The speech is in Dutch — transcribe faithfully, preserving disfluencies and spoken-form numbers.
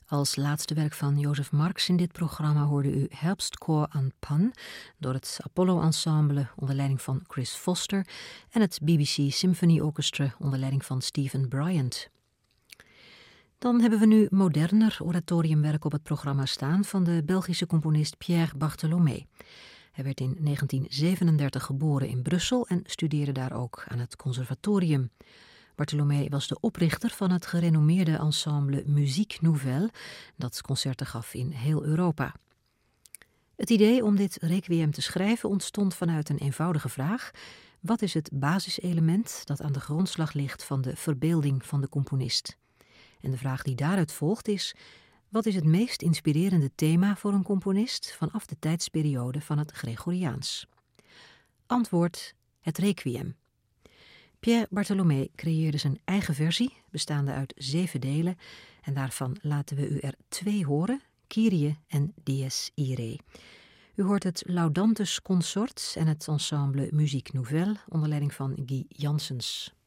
Als laatste werk van Jozef Marx in dit programma hoorde u Herbstchor aan Pan door het Apollo Ensemble onder leiding van Chris Foster en het B B C Symphony Orchestra onder leiding van Stephen Bryant. Dan hebben we nu moderner oratoriumwerk op het programma staan van de Belgische componist Pierre Bartholomé. Hij werd in negentien zevenendertig geboren in Brussel en studeerde daar ook aan het conservatorium. Bartholomé was de oprichter van het gerenommeerde ensemble Musique Nouvelle, dat concerten gaf in heel Europa. Het idee om dit requiem te schrijven ontstond vanuit een eenvoudige vraag: wat is het basiselement dat aan de grondslag ligt van de verbeelding van de componist? En de vraag die daaruit volgt is: wat is het meest inspirerende thema voor een componist vanaf de tijdsperiode van het Gregoriaans? Antwoord: het requiem. Pierre Bartholomé creëerde zijn eigen versie, bestaande uit zeven delen, en daarvan laten we u er twee horen, Kyrie en Dies Irae. U hoort het Laudantus Consort en het ensemble Musique Nouvelle onder leiding van Guy Janssens.